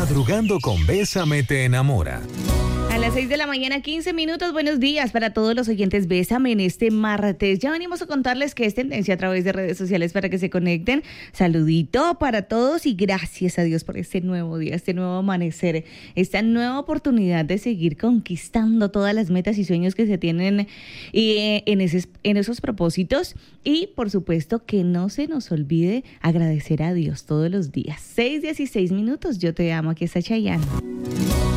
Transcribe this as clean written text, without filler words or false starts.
Madrugando con Bésame te enamora. A las 6 de la mañana, 15 minutos. Buenos días para todos los oyentes. Bésame en este martes. Ya venimos a contarles que es tendencia a través de redes sociales para que se conecten. Saludito para todos y gracias a Dios por este nuevo día, este nuevo amanecer, esta nueva oportunidad de seguir conquistando todas las metas y sueños que se tienen en esos propósitos. Y por supuesto que no se nos olvide agradecer a Dios todos los días. 6:16. Yo te amo. Aquí está Chayanne.